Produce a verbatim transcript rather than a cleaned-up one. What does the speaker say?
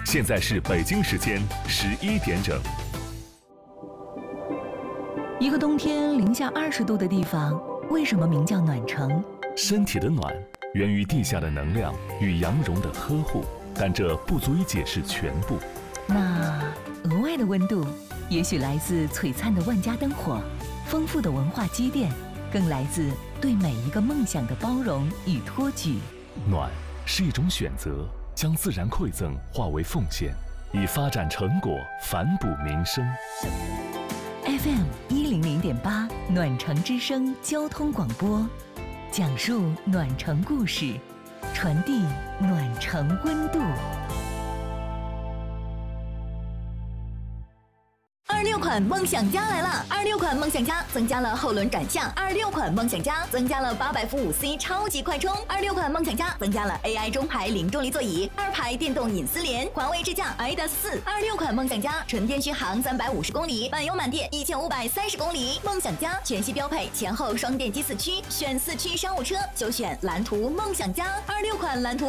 现在是北京时间十一点整。 一个冬天零下二十度的地方，为什么名叫暖城？ 身体的暖源于地下的能量与羊绒的呵护，但这不足以解释全部。 那额外的温度，也许来自璀璨的万家灯火，丰富的文化积淀，更来自对每一个梦想的包容与托举。 暖是一种选择，将自然馈赠化为奉献，以发展成果反哺民生。 F M 一零零点八暖城之声交通广播，讲述暖城故事，传递暖城温度。 二六款梦想家来了！二六款梦想家增加了后轮转向，二六款梦想家增加了八百伏五 C 超级快充，二六款梦想家增加了 A I 中排零重力座椅，二排电动隐私联，环卫支架 I D A S 四。二六款梦想家纯电续航三百五十公里，满油满电一千五百三十公里。梦想家全系标配前后双电机四驱，选四驱商务车就选蓝图梦想家。二六款蓝图